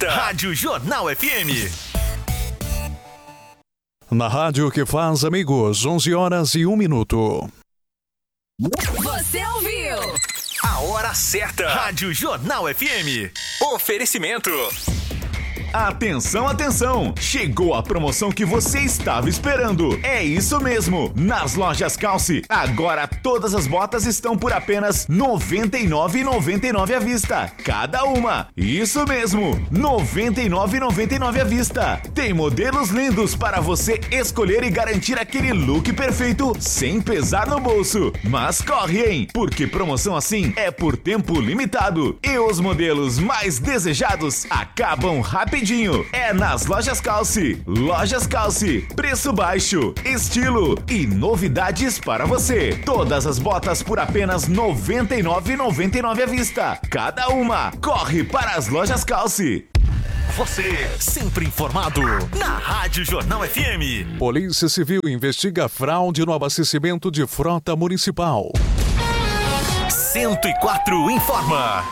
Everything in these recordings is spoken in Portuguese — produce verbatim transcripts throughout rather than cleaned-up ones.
certa. Rádio Jornal F M. Na rádio que faz amigos, onze horas e um minuto. Você ouviu? A hora certa. Rádio Jornal F M. Oferecimento. Atenção, atenção! Chegou a promoção que você estava esperando. É isso mesmo! Nas lojas Calce, agora todas as botas estão por apenas noventa e nove reais e noventa e nove centavos à vista. Cada uma! Isso mesmo! noventa e nove reais e noventa e nove centavos à vista. Tem modelos lindos para você escolher e garantir aquele look perfeito sem pesar no bolso. Mas corre, hein? Porque promoção assim é por tempo limitado. E os modelos mais desejados acabam rapidinho. É nas Lojas Calce. Lojas Calce. Preço baixo, estilo e novidades para você. Todas as botas por apenas noventa e nove reais e noventa e nove centavos à vista. Cada uma. Corre para as Lojas Calce. Você sempre informado na Rádio Jornal F M. Polícia Civil investiga fraude no abastecimento de frota municipal. cento e quatro informa.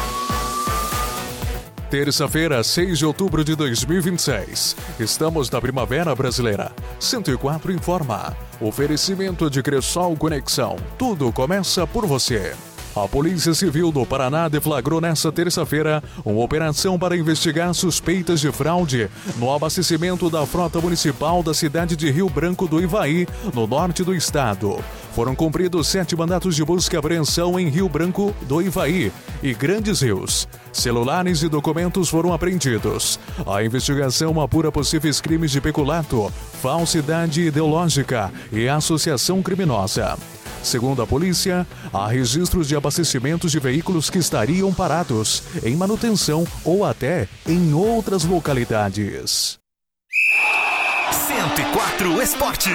Terça-feira, seis de outubro de dois mil e vinte e seis. Estamos na Primavera Brasileira. cento e quatro informa. Oferecimento de Cressol Conexão. Tudo começa por você. A Polícia Civil do Paraná deflagrou nesta terça-feira uma operação para investigar suspeitas de fraude no abastecimento da frota municipal da cidade de Rio Branco do Ivaí, no norte do estado. Foram cumpridos sete mandatos de busca e apreensão em Rio Branco do Ivaí e Grandes Rios. Celulares e documentos foram apreendidos. A investigação apura possíveis crimes de peculato, falsidade ideológica e associação criminosa. Segundo a polícia, há registros de abastecimentos de veículos que estariam parados, em manutenção ou até em outras localidades. cento e quatro Esportes.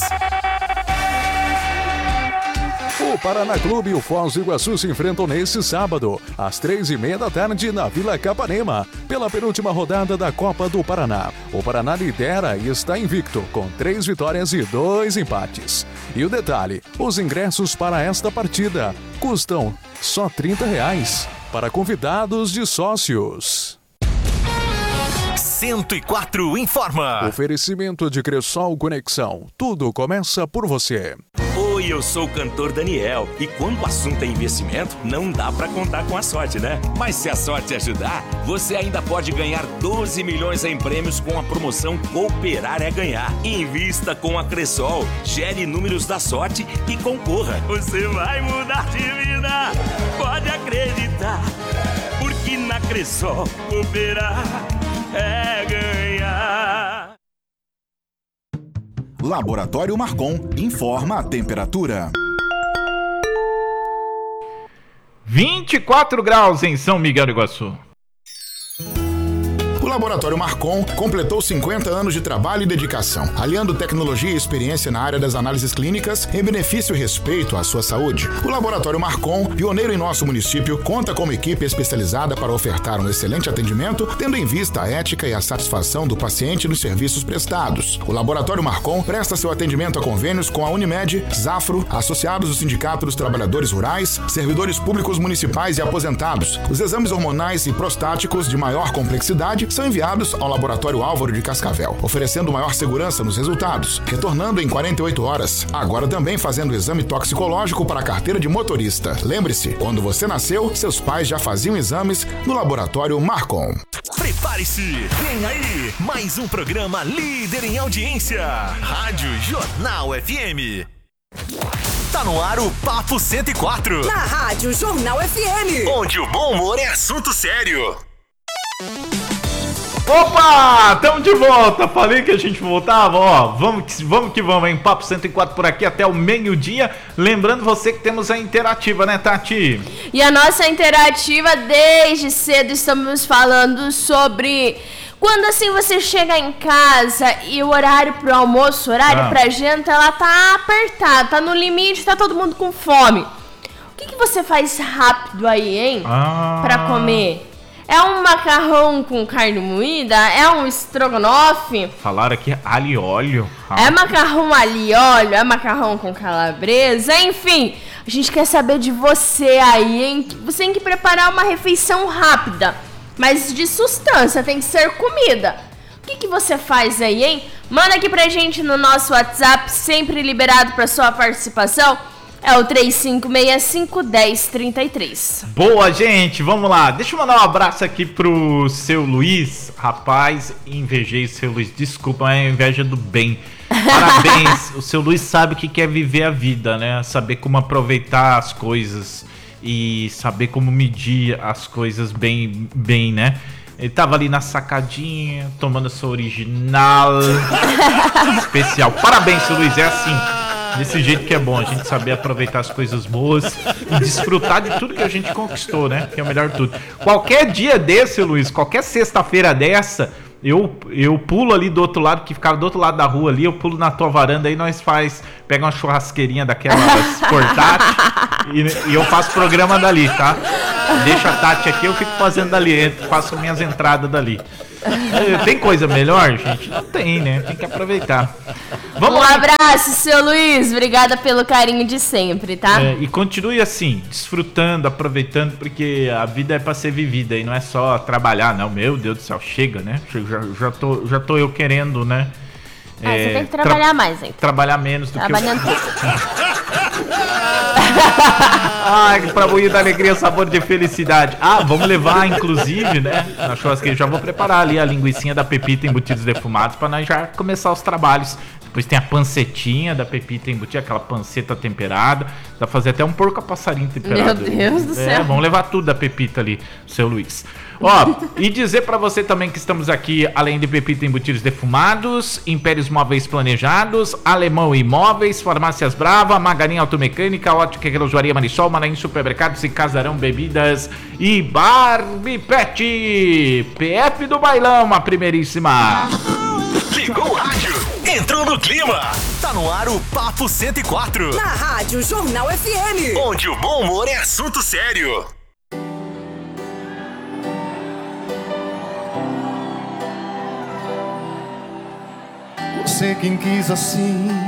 O Paraná Clube e o Foz do Iguaçu se enfrentam neste sábado, às três e meia da tarde, na Vila Capanema, pela penúltima rodada da Copa do Paraná. O Paraná lidera e está invicto, com três vitórias e dois empates. E o detalhe, os ingressos para esta partida custam só trinta reais para convidados de sócios. cento e quatro informa. Oferecimento de Cressol Conexão. Tudo começa por você. Oi, eu sou o cantor Daniel e quando o assunto é investimento, não dá pra contar com a sorte, né? Mas se a sorte ajudar, você ainda pode ganhar doze milhões em prêmios com a promoção Cooperar é Ganhar. Invista com a Cressol, gere números da sorte e concorra. Você vai mudar de vida, pode acreditar, porque na Cressol cooperar é ganhar. Laboratório Marcon informa a temperatura. vinte e quatro graus em São Miguel do Iguaçu. O Laboratório Marcon completou cinquenta anos de trabalho e dedicação, aliando tecnologia e experiência na área das análises clínicas em benefício e respeito à sua saúde. O Laboratório Marcon, pioneiro em nosso município, conta com uma equipe especializada para ofertar um excelente atendimento, tendo em vista a ética e a satisfação do paciente nos serviços prestados. O Laboratório Marcon presta seu atendimento a convênios com a Unimed, Zafro, associados do Sindicato dos Trabalhadores Rurais, servidores públicos municipais e aposentados. Os exames hormonais e prostáticos de maior complexidade são enviados ao Laboratório Álvaro de Cascavel, oferecendo maior segurança nos resultados, retornando em quarenta e oito horas. Agora também fazendo exame toxicológico para a carteira de motorista. Lembre-se, quando você nasceu, seus pais já faziam exames no Laboratório Marcon. Prepare-se, vem aí, mais um programa líder em audiência, Rádio Jornal F M. Tá no ar o Papo cento e quatro. Na Rádio Jornal F M. Onde o bom humor é assunto sério. Opa, estamos de volta, falei que a gente voltava, ó, vamos que vamos, que vamos hein? Papo cento e quatro por aqui até o meio-dia, lembrando você que temos a interativa, né, Tati? E a nossa interativa, desde cedo estamos falando sobre quando assim você chega em casa e o horário pro almoço, o horário ah. pra janta, ela tá apertada, tá no limite, tá todo mundo com fome. O que que você faz rápido aí, hein, ah. pra comer? É um macarrão com carne moída? É um estrogonofe? Falaram aqui alho e óleo. Ah. É macarrão alho e óleo? É macarrão com calabresa? Enfim, a gente quer saber de você aí, hein? Você tem que preparar uma refeição rápida. mas de sustância, tem que ser comida. O que, que você faz aí, hein? Manda aqui pra gente no nosso WhatsApp, sempre liberado pra sua participação. É o três cinco seis cinco, um zero três três. Boa, gente, vamos lá. Deixa eu mandar um abraço aqui pro seu Luiz. Rapaz, invejei seu Luiz. Desculpa, é a inveja do bem. Parabéns. O seu Luiz sabe o que quer viver a vida, né? Saber como aproveitar as coisas e saber como medir as coisas bem, bem, né? Ele tava ali na sacadinha, tomando a sua original especial. Parabéns, seu Luiz, é assim. Desse jeito que é bom, a gente saber aproveitar as coisas boas e desfrutar de tudo que a gente conquistou, né? Que é o melhor de tudo. Qualquer dia desse, Luiz, qualquer sexta-feira dessa, eu, eu pulo ali do outro lado, que ficava do outro lado da rua ali, eu pulo na tua varanda, aí nós faz, pega uma churrasqueirinha daquelas portátil e, e eu faço programa dali, tá? Deixa a Tati aqui, eu fico fazendo dali, faço minhas entradas dali. Tem coisa melhor, gente? Não tem, né? Tem que aproveitar. Vamos um lá. abraço, seu Luiz. Obrigada pelo carinho de sempre, tá? É, e continue assim, desfrutando, aproveitando, porque a vida é pra ser vivida e não é só trabalhar, não. Meu Deus do céu, chega, né? Já, já, tô, já tô eu querendo, né? Ah, é, você tem que trabalhar tra- mais, hein? Trabalhar menos do Trabalhando que eu... Ai, pra moer da alegria, sabor de felicidade. Ah, vamos levar, inclusive, né? Na churrasqueira, já vou preparar ali a linguicinha da Pepita embutidos defumados pra nós já começar os trabalhos. Depois tem a pancetinha da Pepita embutida, aquela panceta temperada. Dá pra fazer até um porco a passarinho temperado. Meu Deus do céu. É, vamos levar tudo da Pepita ali, seu Luiz. Ó, e dizer pra você também que estamos aqui, além de Pepita embutidos defumados, Impérios Móveis Planejados, Alemão Imóveis, Farmácias Brava, Magarinha Automecânica, Ótica e Relojoaria Marisol, Maranhão Supermercados e Casarão Bebidas e Barbie Pet. P F do Bailão, a primeiríssima. Ligou o rádio, entrou no clima. Tá no ar o Papo cento e quatro. Na Rádio Jornal F M. Onde o bom humor é assunto sério. Você quem quis assim,